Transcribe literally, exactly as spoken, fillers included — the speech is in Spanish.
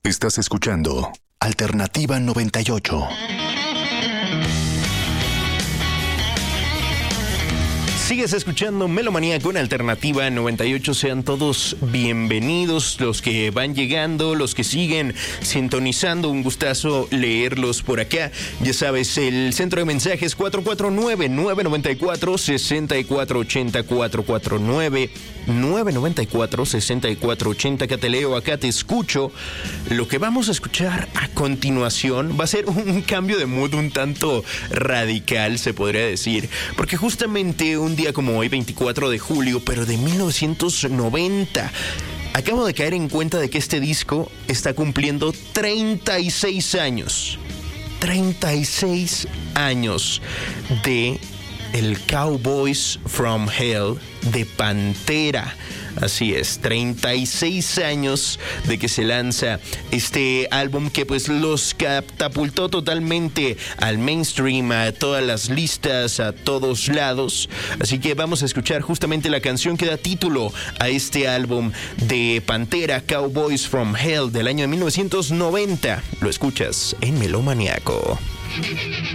Estás escuchando Alternativa noventa y ocho. Sigues escuchando Melomanía con Alternativa noventa y ocho. Sean todos bienvenidos, los que van llegando, los que siguen sintonizando. Un gustazo leerlos por acá. Ya sabes, el centro de mensajes cuatro cuatro nueve, nueve nueve cuatro, seis cuatro ocho cero, cuatro cuatro nueve, nueve nueve cuatro, seis cuatro ocho cero. Acá te leo, acá te escucho. Lo que vamos a escuchar a continuación va a ser un cambio de mood un tanto radical, se podría decir, porque justamente un día como hoy, veinticuatro de julio, pero de mil novecientos noventa, acabo de caer en cuenta de que este disco está cumpliendo treinta y seis años. treinta y seis años de el Cowboys from Hell de Pantera. Así es, treinta y seis años de que se lanza este álbum que pues los catapultó totalmente al mainstream, a todas las listas, a todos lados. Así que vamos a escuchar justamente la canción que da título a este álbum de Pantera, Cowboys from Hell, del año de mil novecientos noventa. Lo escuchas en Melomaniaco.